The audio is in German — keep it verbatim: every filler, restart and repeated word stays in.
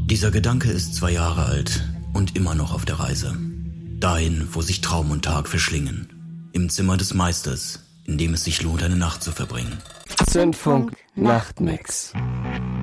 Dieser Gedanke ist zwei Jahre alt und immer noch auf der Reise. Dahin, wo sich Traum und Tag verschlingen. Im Zimmer des Meisters, in dem es sich lohnt, eine Nacht zu verbringen. Zündfunk Nachtmix.